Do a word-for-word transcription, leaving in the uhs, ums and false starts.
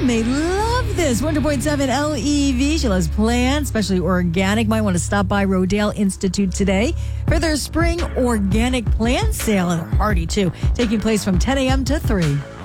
Mom may love this. one hundred point seven L E V. She loves plants, especially organic. Might want to stop by Rodale Institute today for their spring organic plant sale. And they're hearty, too. Taking place from ten a.m. to three.